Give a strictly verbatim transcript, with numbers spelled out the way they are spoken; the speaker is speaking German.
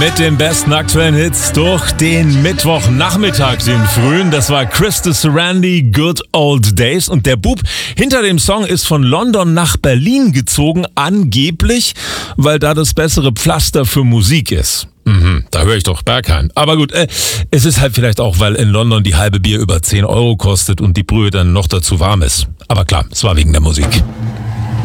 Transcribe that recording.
Mit den besten aktuellen Hits durch den Mittwochnachmittag, den frühen. Das war Krista Sarandon, Good Old Days. Und der Bub hinter dem Song ist von London nach Berlin gezogen, angeblich, weil da das bessere Pflaster für Musik ist. Mhm, da höre ich doch Berghain. Aber gut, äh, es ist halt vielleicht auch, weil in London die halbe Bier über zehn Euro kostet und die Brühe dann noch dazu warm ist. Aber klar, es war wegen der Musik.